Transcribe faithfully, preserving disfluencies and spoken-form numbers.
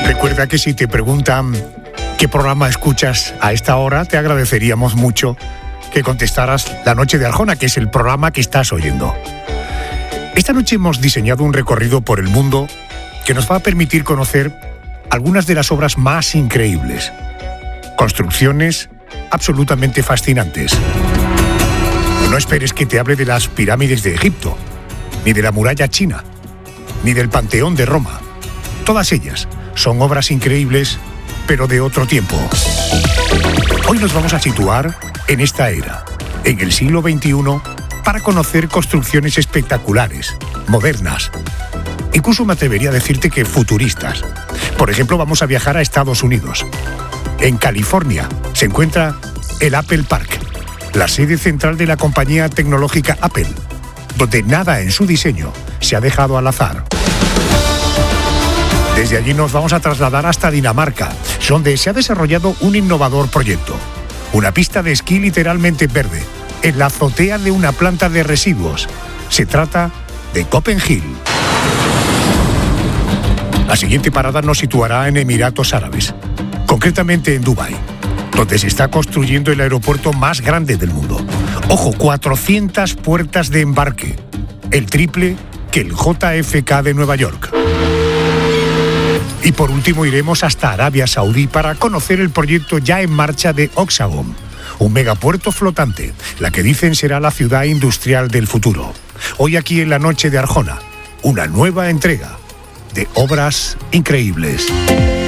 Recuerda que si te preguntan qué programa escuchas a esta hora, te agradeceríamos mucho que contestaras La Noche de Arjona, que es el programa que estás oyendo. Esta noche hemos diseñado un recorrido por el mundo que nos va a permitir conocer algunas de las obras más increíbles. Construcciones absolutamente fascinantes. No esperes que te hable de las pirámides de Egipto, ni de la muralla china, ni del Panteón de Roma. Todas ellas son obras increíbles, pero de otro tiempo. Hoy nos vamos a situar en esta era, en el siglo veintiuno, para conocer construcciones espectaculares, modernas. Incluso me atrevería a decirte que futuristas. Por ejemplo, vamos a viajar a Estados Unidos. En California se encuentra el Apple Park, la sede central de la compañía tecnológica Apple, donde nada en su diseño se ha dejado al azar. Desde allí nos vamos a trasladar hasta Dinamarca, donde se ha desarrollado un innovador proyecto. Una pista de esquí literalmente verde, en la azotea de una planta de residuos. Se trata de Copenhague. La siguiente parada nos situará en Emiratos Árabes, concretamente en Dubái, donde se está construyendo el aeropuerto más grande del mundo. Ojo, cuatrocientas puertas de embarque, el triple que el J F K de Nueva York. Y por último iremos hasta Arabia Saudí para conocer el proyecto ya en marcha de Oxagon, un megapuerto flotante, la que dicen será la ciudad industrial del futuro. Hoy aquí en La Noche de Arjona, una nueva entrega de obras increíbles.